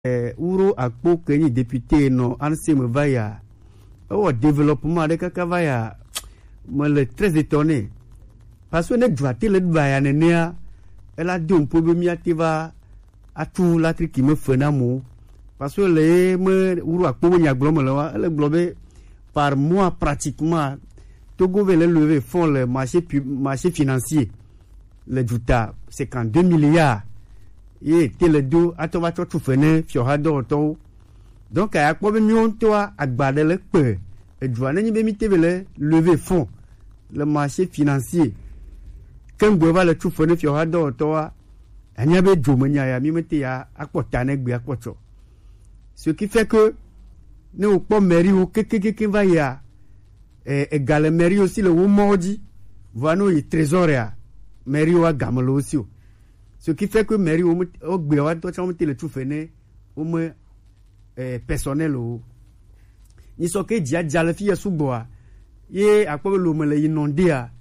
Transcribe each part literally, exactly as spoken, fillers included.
eh uro akpo kenyi député no anse me vaya au développement de kaka vaya me le très étonné parce que ne doit le vaya nenia elle a dit un peu mieux tu va à tout la truc qui me fait n'amour parce que les me uro akpo nya glome le le globe par mois pratiquement Togo veut lever font le marché marché financier le juta cinquante-deux milliards et le dos à toi tu fais fiora d'orto donc à quoi mieux toi à garder le peu et doit n'y bémiter le lever fond le marché financier quand vous va le tu fais fiora d'orto à n'y avait jomania ya mi mette ya à quoi t'en gbe à quoi ce qui fait que nous pas mairie ou que que que va ya et égal mairie aussi le modi voilà nous trésoreria mairie ou à gamolo aussi. Ce qui fait que mairie au au gbewa to cha mte le tout fene au moins eh personnel o ni so ke dia dia le fi suboa ye akpo lo me le inondé a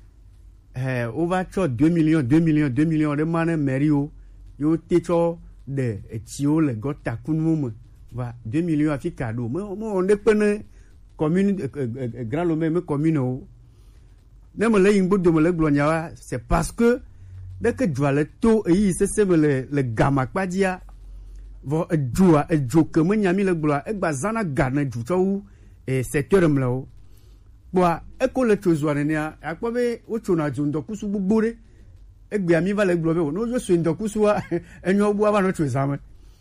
eh over deux millions deux millions deux millions de man mairie o yo te cho de etio le gota kunmu va deux millions afi cadeau mo on de pene commune grand lo même commune o ne me le yimbo de me le glonia c'est parce que dès que tu as le taux et c'est c'est le le gamma pas dia va joua et joke me nyami le gloire e bazana garne du tau et secteur mlao boa e ko le trésor ne a akpo be o chona jondo kusu bubure e gbe ami va le globe no jo so ndo kusu wa enyo bua ba no trésor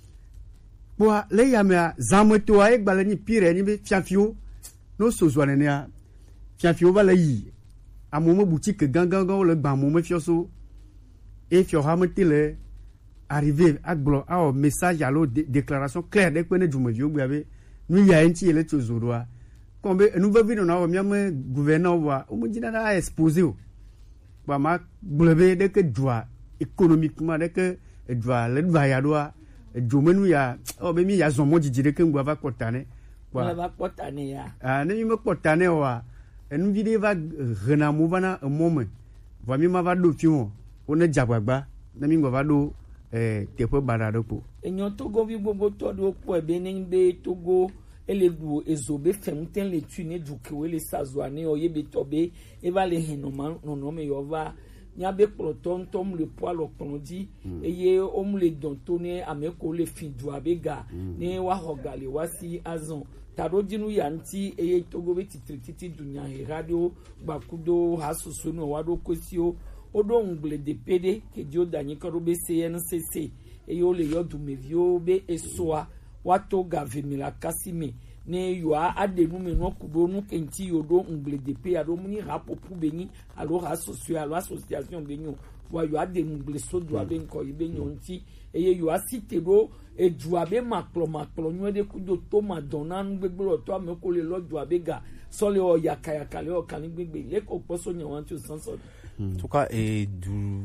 boa le ya me zame to e gba le ni pire ni be fiafio no so zo ne a fiafio va le yi amomo boutique gangan le gba momo fioso et tu auras le arrivé à glo à message à l'autre déclaration claire dès que nous du monsieur vous avez nous y a un petit les choses au droit comme nous va venir on a même gouverneur va on me dit na exposé ba ma globé dès que droit économiquement dès que droit le va ya droit du menu ya oh ben il y a son mot dire que on va cotaner on va cotaner ya ah ne me cotaner wa nous vidéo va renamou bana un moment va mi ma va do fion on est jabagba na mi ngova do eh tepo barado po enyo Togo bi gbogbo to do po e be ni be Togo eledu ezobe femten le tune du kewe le sazwane oye be tobe e va le hinoma no no me yova nya be proton tom le poil oklondi eye om le dontone ameko le fidu abega ne wa hogale wasi azon tarodinu yanti eye Togo be titrititi dunya radio bakudo hasusu no wado kwesio odo ngle de pede ke dio danyi karobe C N C C e yo le yo du mevio be esoa wato gavemila kasime ne yo adenu me no kudo nu kenti yodo ngle de pe ado muni rapopu beni alo association alo association benyo wa yo adenu ngle so do abe nko ibenyo nti eye yo asite do e du abe maklo maklo nyu de kudo to madonna nu gbegboro to ameko le lo du abega so le o yakaya kale o kan gbegbe le ko poso nyan tu sanso. En tout cas, et du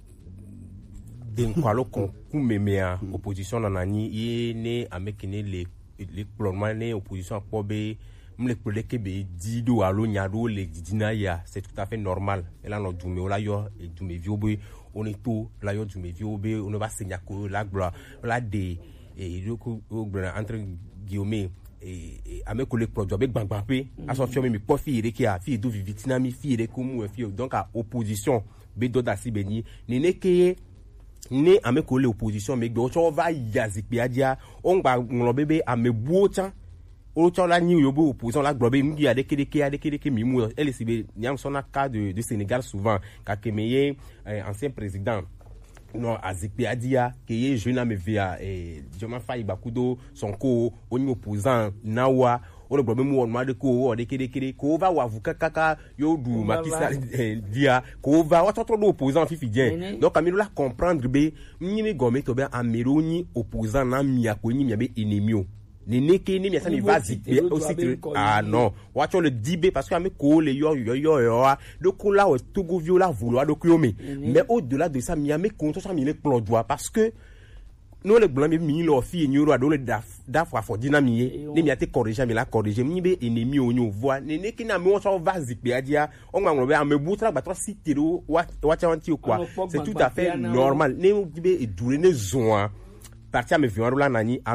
d'un quoi qu'on kumemea opposition nanani y ne amekine les les plomans ne opposition pobe mle pele ke be dido alo nyado le didina ya c'est tout à fait normal et là no dume ola yo et dume viobe on est tout la yo dume viobe on va signer ko la gloire la de et entre guillemets et avec les produits avec bangbapé à son fier mi pofi ire ki a fi do vivitina mi fi ire komu e fi donc à opposition be do da si beni ni ne ke ne avec les opposition mais do so va yazikpe adia on gba nlo bebe amebu otan o to la ni yobo opposition la globe mi ya de kede ke ya de kede ke mi mu elle si be nyam sona cas de de Sénégal souvent ka kemeye ancien président non azikpe adia que ye jeune me via et Joma Faye Bakudo son ko oni opposant nawa o le problème mo ma de ko o de kede kede ko va wa vuka kaka yo du makisa dia ko va o to do opposant fifi bien donc amelo la comprendre be ni me gome to be amelo ni opposant na mia ko ni mia be ennemi ni neke ni miasa ni vazi aussi ah non watch le dibé parce que avec ko le yo yo yo yo de ko là o Togo viola vouloir de kiome mais au-delà de ça miame compte ça mi le plan droit parce que nous les blancs mi lo fi ni ro ado le daf daf wa for dynamier ni mi ate corriger mi la corriger mi be ennemi o ni voix ni neke na mi o so vazi pe adia on ma ngro be amebu tra ba trois sitero wa wa chanti quoi c'est tout à fait normal ni be dure ne zoa parti ame viɔn la nanyi